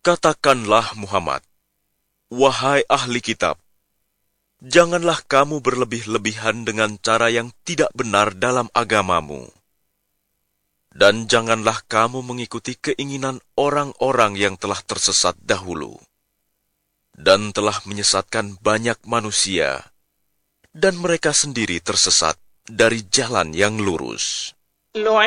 Katakanlah Muhammad, wahai ahli kitab, janganlah kamu berlebih-lebihan dengan cara yang tidak benar dalam agamamu. Dan janganlah kamu mengikuti keinginan orang-orang yang telah tersesat dahulu, dan telah menyesatkan banyak manusia, dan mereka sendiri tersesat dari jalan yang lurus.